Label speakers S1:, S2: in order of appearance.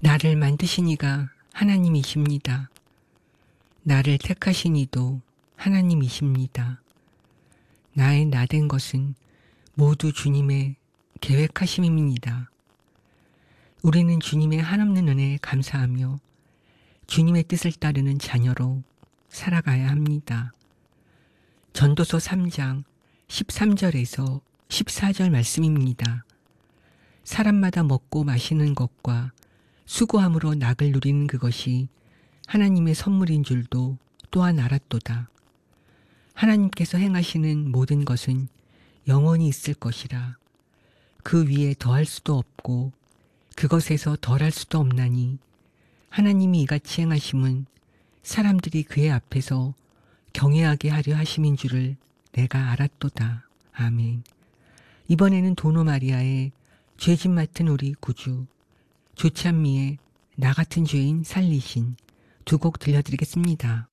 S1: 나를 만드신 이가 하나님이십니다. 나를 택하신 이도 하나님이십니다. 나의 나된 것은 모두 주님의 계획하심입니다. 우리는 주님의 한없는 은혜에 감사하며 주님의 뜻을 따르는 자녀로 살아가야 합니다. 전도서 3장 13절에서 14절 말씀입니다. 사람마다 먹고 마시는 것과 수고함으로 낙을 누리는 그것이 하나님의 선물인 줄도 또한 알았도다. 하나님께서 행하시는 모든 것은 영원히 있을 것이라. 그 위에 더할 수도 없고 그것에서 덜할 수도 없나니 하나님이 이같이 행하심은 사람들이 그의 앞에서 경외하게 하려 하심인 줄을 내가 알았도다. 아멘. 이번에는 도노 마리아의 죄짐 맡은 우리 구주, 조찬미의 나 같은 죄인 살리신 두 곡 들려드리겠습니다.